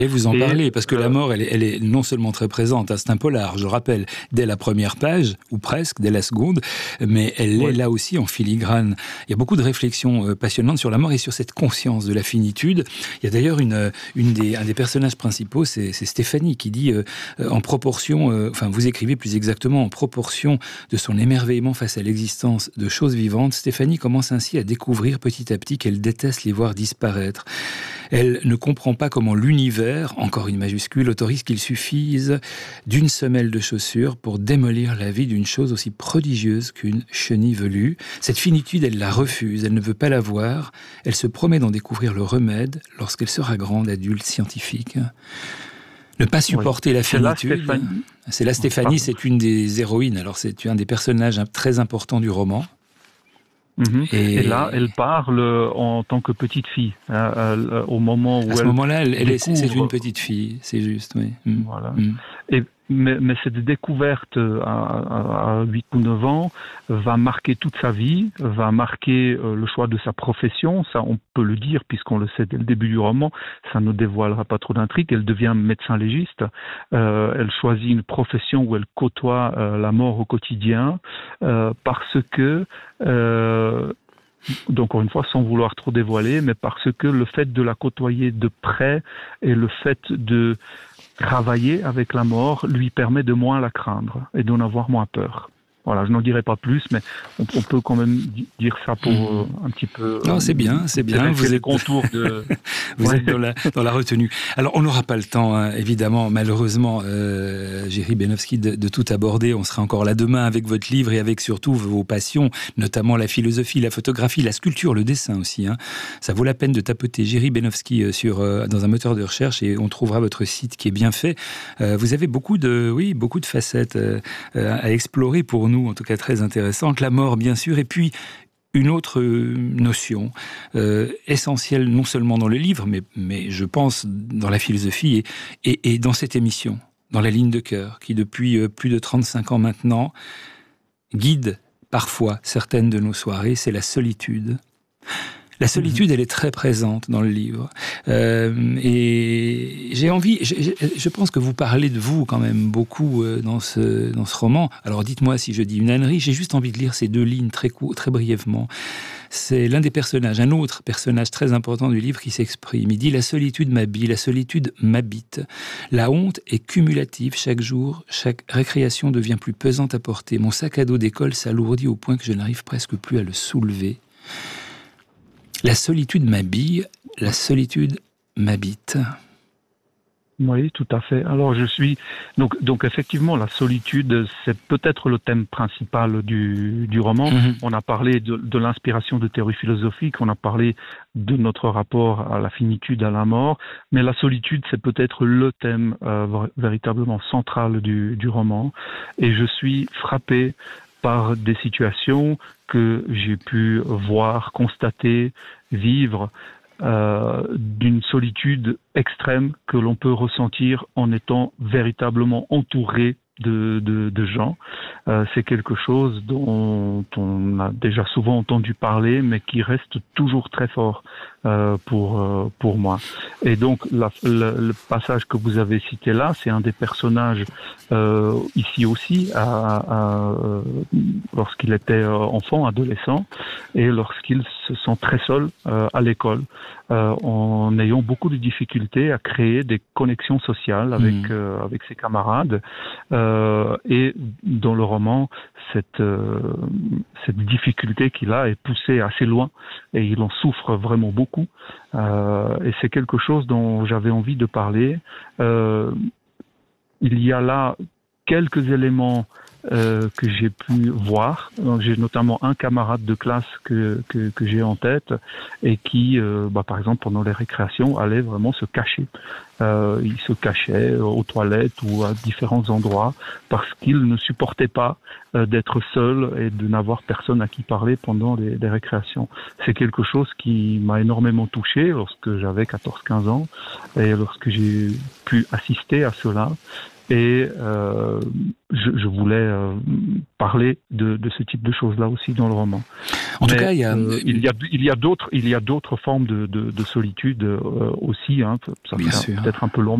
Et vous en parlez, parce que la mort, elle est non seulement très présente, hein, c'est un polar, je le rappelle, dès la première page, ou presque, dès la seconde, mais elle est là aussi en filigrane. Il y a beaucoup de réflexions passionnantes sur la mort et sur cette conscience de la finitude. Il y a d'ailleurs un des personnages principaux, c'est Stéphanie, qui dit, en proportion, vous écrivez plus exactement, en proportion de son émerveillement face à l'existence de choses vivantes, Stéphanie commence ainsi à découvrir petit à petit qu'elle déteste les voir disparaître. Elle ne comprend pas comment l'univers, encore une majuscule, autorise qu'il suffise d'une semelle de chaussure pour démolir la vie d'une chose aussi prodigieuse qu'une chenille velue. Cette finitude, elle la refuse, elle ne veut pas la voir. Elle se promet d'en découvrir le remède lorsqu'elle sera grande, adulte, scientifique. Ne pas supporter la finitude. C'est là Stéphanie, c'est une des héroïnes. Alors c'est un des personnages très importants du roman. Et là, elle parle en tant que petite fille. Au moment où à ce moment-là, c'est une petite fille, c'est juste, oui. Voilà. Mais cette découverte à 8 ou 9 ans va marquer toute sa vie, va marquer le choix de sa profession. Ça, on peut le dire puisqu'on le sait dès le début du roman. Ça ne dévoilera pas trop d'intrigue. Elle devient médecin légiste. Elle choisit une profession où elle côtoie la mort au quotidien parce que... donc encore une fois, sans vouloir trop dévoiler, mais parce que le fait de la côtoyer de près et le fait de travailler avec la mort lui permet de moins la craindre et d'en avoir moins peur. Voilà, je n'en dirai pas plus, mais on peut quand même dire ça pour un petit peu... Non, c'est bien. Vous êtes les contours de... Vous êtes dans la retenue. Alors, on n'aura pas le temps, hein, évidemment, malheureusement, Jiří Beňovský, de tout aborder. On sera encore là demain avec votre livre et avec surtout vos passions, notamment la philosophie, la photographie, la sculpture, le dessin aussi. Hein. Ça vaut la peine de tapoter Jiří Beňovský dans un moteur de recherche et on trouvera votre site qui est bien fait. Vous avez beaucoup de facettes à explorer pour nous, en tout cas très intéressante. La mort, bien sûr, et puis une autre notion essentielle, non seulement dans le livre, mais je pense dans la philosophie et dans cette émission, dans la ligne de cœur, qui depuis plus de 35 ans maintenant guide parfois certaines de nos soirées, c'est la solitude. La solitude, elle est très présente dans le livre. Et j'ai envie... Je pense que vous parlez de vous quand même beaucoup dans ce roman. Alors dites-moi si je dis une ânerie. J'ai juste envie de lire ces 2 lignes très brièvement. C'est l'un des personnages, un autre personnage très important du livre qui s'exprime. Il dit « La solitude m'habille, la solitude m'habite. La honte est cumulative chaque jour. Chaque récréation devient plus pesante à porter. Mon sac à dos d'école s'alourdit au point que je n'arrive presque plus à le soulever. » La solitude m'habille, la solitude m'habite. Oui, tout à fait. Alors je suis donc effectivement la solitude, c'est peut-être le thème principal du roman. On a parlé de l'inspiration de théorie philosophique, on a parlé de notre rapport à la finitude, à la mort, mais la solitude c'est peut-être le thème véritablement central du roman. Et je suis frappé par des situations que j'ai pu voir, constater, vivre, d'une solitude extrême que l'on peut ressentir en étant véritablement entouré de gens. C'est quelque chose dont on a déjà souvent entendu parler, mais qui reste toujours très fort pour moi. Et donc, le passage que vous avez cité là, c'est un des personnages ici aussi, lorsqu'il était enfant, adolescent, et lorsqu'il se sent très seul à l'école, en ayant beaucoup de difficultés à créer des connexions sociales avec ses camarades. Et dans le roman, cette difficulté qu'il a est poussée assez loin et il en souffre vraiment beaucoup. Et c'est quelque chose dont j'avais envie de parler. Il y a là quelques éléments que j'ai pu voir. Donc, j'ai notamment un camarade de classe que j'ai en tête et qui, par exemple, pendant les récréations, allait vraiment se cacher. Il se cachait aux toilettes ou à différents endroits parce qu'il ne supportait pas d'être seul et de n'avoir personne à qui parler pendant les récréations. C'est quelque chose qui m'a énormément touché lorsque j'avais 14-15 ans et lorsque j'ai pu assister à cela. Et je voulais parler de ce type de choses-là aussi dans le roman. En tout cas, il y a d'autres formes de solitude aussi. Hein. Ça fait peut-être un peu long.